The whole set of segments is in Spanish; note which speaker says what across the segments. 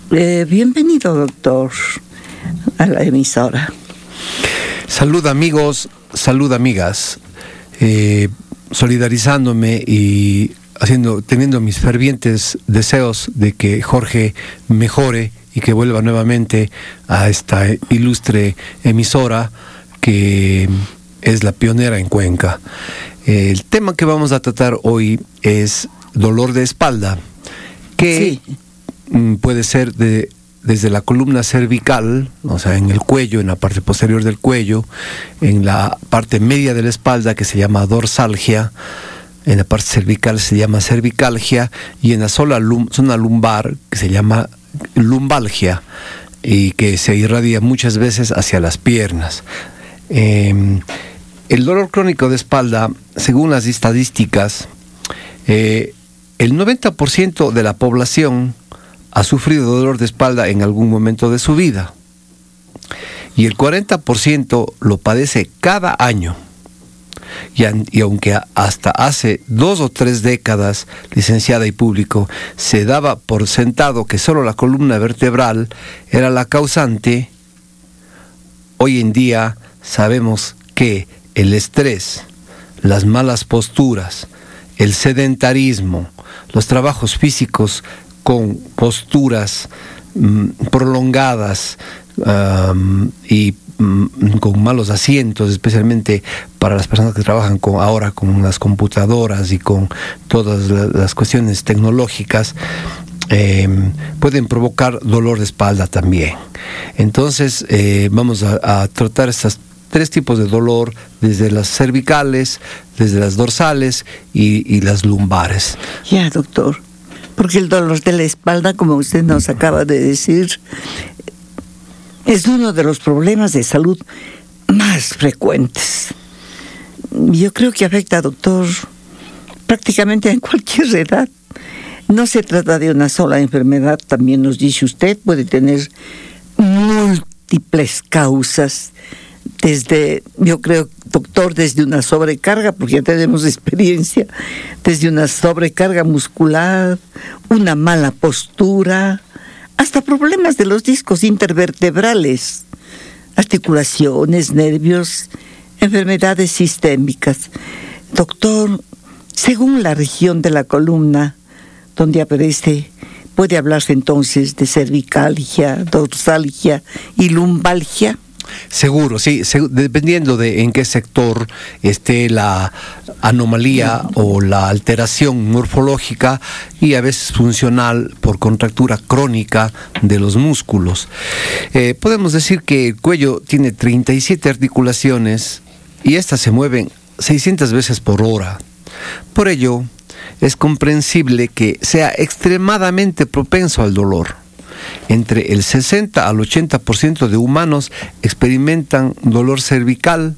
Speaker 1: Bienvenido, doctor, a la emisora.
Speaker 2: Salud, amigos, salud, amigas. Solidarizándome y teniendo mis fervientes deseos de que Jorge mejore y que vuelva nuevamente a esta ilustre emisora que es la pionera en Cuenca. El tema que vamos a tratar hoy es dolor de espalda, que puede ser desde la columna cervical, o sea, en el cuello, en la parte posterior del cuello, en la parte media de la espalda, que se llama dorsalgia, en la parte cervical se llama cervicalgia, y en la zona lumbar, que se llama lumbalgia, y que se irradia muchas veces hacia las piernas. El dolor crónico de espalda, según las estadísticas, el 90% de la población ha sufrido dolor de espalda en algún momento de su vida, y el 40% lo padece cada año. Y aunque hasta hace 2 o 3 décadas, licenciada y público, se daba por sentado que solo la columna vertebral era la causante, hoy en día sabemos que el estrés, las malas posturas, el sedentarismo, los trabajos físicos con posturas prolongadas y con malos asientos, especialmente para las personas que trabajan ahora con las computadoras y con todas las cuestiones tecnológicas, pueden provocar dolor de espalda también. Entonces vamos a tratar estas 3 tipos de dolor, desde las cervicales, desde las dorsales y las lumbares.
Speaker 1: Ya, doctor, porque el dolor de la espalda, como usted nos acaba de decir, es uno de los problemas de salud más frecuentes. Yo creo que afecta, doctor, prácticamente en cualquier edad. No se trata de una sola enfermedad, también nos dice usted, puede tener múltiples causas. Yo creo, doctor, desde una sobrecarga, porque ya tenemos experiencia, desde una sobrecarga muscular, una mala postura, hasta problemas de los discos intervertebrales, articulaciones, nervios, enfermedades sistémicas. Doctor, según la región de la columna donde aparece, ¿puede hablarse entonces de cervicalgia, dorsalgia y lumbalgia?
Speaker 2: Seguro, sí, dependiendo de en qué sector esté la anomalía o la alteración morfológica y a veces funcional por contractura crónica de los músculos. Podemos decir que el cuello tiene 37 articulaciones y estas se mueven 600 veces por hora. Por ello, es comprensible que sea extremadamente propenso al dolor. Entre el 60 al 80% de humanos experimentan dolor cervical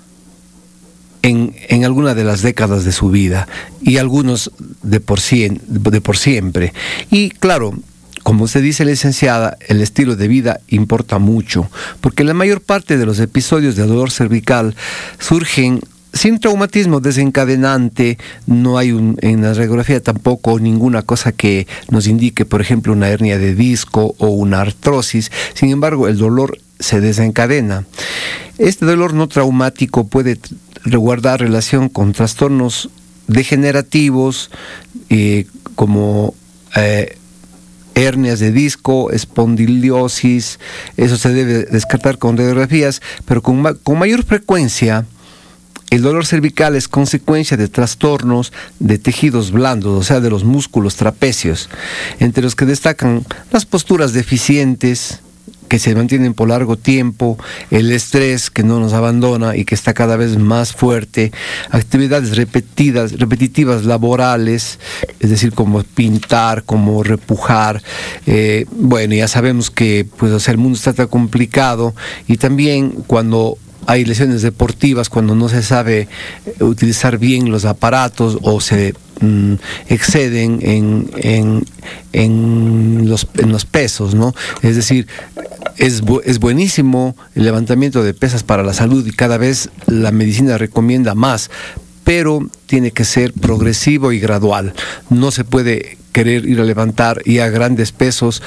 Speaker 2: en alguna de las décadas de su vida, y algunos de por siempre. Y claro, como usted dice, licenciada, el estilo de vida importa mucho, porque la mayor parte de los episodios de dolor cervical surgen sin traumatismo desencadenante. No hay en la radiografía tampoco ninguna cosa que nos indique, por ejemplo, una hernia de disco o una artrosis. Sin embargo, el dolor se desencadena. Este dolor no traumático puede guardar relación con trastornos degenerativos como hernias de disco, espondiliosis. Eso se debe descartar con radiografías, pero con mayor frecuencia el dolor cervical es consecuencia de trastornos de tejidos blandos, o sea, de los músculos trapecios, entre los que destacan las posturas deficientes que se mantienen por largo tiempo, el estrés que no nos abandona y que está cada vez más fuerte, actividades repetitivas laborales, es decir, como pintar, como repujar. Bueno, ya sabemos que pues, o sea, el mundo está tan complicado, y también cuando hay lesiones deportivas, cuando no se sabe utilizar bien los aparatos o se exceden en los pesos, ¿no? Es decir, es buenísimo el levantamiento de pesas para la salud y cada vez la medicina recomienda más, pero tiene que ser progresivo y gradual. No se puede querer ir a levantar y a grandes pesos